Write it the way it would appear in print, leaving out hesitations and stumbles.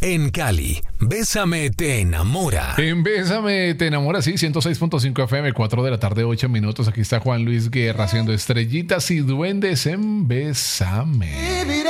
En Cali, Bésame te enamora. En Bésame te enamora, sí, 106.5 FM, 4 de la tarde, 8 minutos. Aquí está Juan Luis Guerra haciendo estrellitas y duendes en Bésame.